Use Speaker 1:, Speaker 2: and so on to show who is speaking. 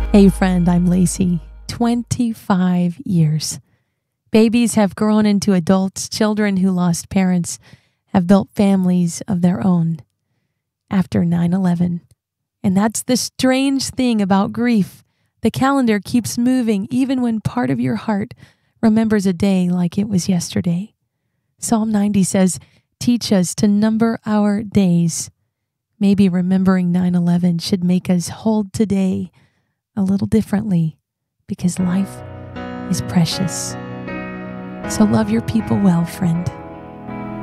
Speaker 1: Hey friend, I'm Lacey. 25 years. Babies have grown into adults. Children who lost parents have built families of their own after 9/11. And that's the strange thing about grief. The calendar keeps moving even when part of your heart remembers a day like it was yesterday. Psalm 90 says, "Teach us to number our days." Maybe remembering 9/11 should make us hold today a little differently, because life is precious. So love your people well, friend.